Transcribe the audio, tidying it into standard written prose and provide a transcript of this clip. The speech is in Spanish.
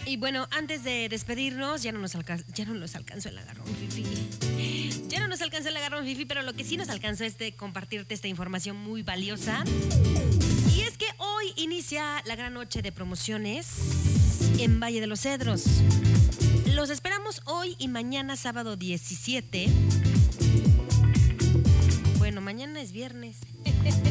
Y bueno, antes de despedirnos, ya no nos alcanzó el agarrón, Fifi. Ya no nos alcanzó el agarrón, Fifi, pero lo que sí nos alcanzó es de compartirte esta información muy valiosa. Y es que hoy inicia la gran noche de promociones en Valle de los Cedros. Los esperamos hoy y mañana, sábado 17. Bueno, mañana es viernes.